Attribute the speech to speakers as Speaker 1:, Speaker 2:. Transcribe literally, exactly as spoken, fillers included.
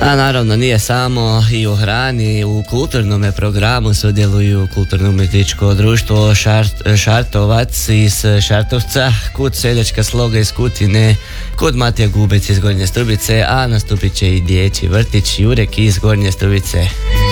Speaker 1: A naravno nije samo i u hrani, u kulturnom programu sudjeluju kulturno-umjetničko društvo Šart, Šartovac iz Šartovca, Kut seljačka sloga iz Kutine, Kut Matija Gubec iz Gornje Stubice, a nastupit će i dječji vrtić Jurek iz Gornje Stubice.